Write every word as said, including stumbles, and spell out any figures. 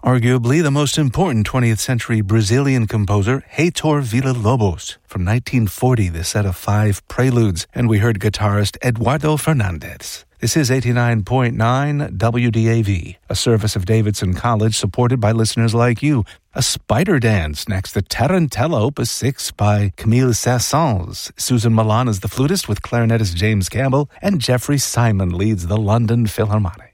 Arguably the most important twentieth century Brazilian composer, Heitor Villa-Lobos. From nineteen forty, the set of five preludes, and we heard guitarist Eduardo Fernandez. This is eighty-nine point nine W D A V, a service of Davidson College supported by listeners like you. A Spider Dance next, the Tarantella Opus six by Camille Saint-Saëns. Susan Milan is the flutist with clarinetist James Campbell, and Jeffrey Simon leads the London Philharmonic.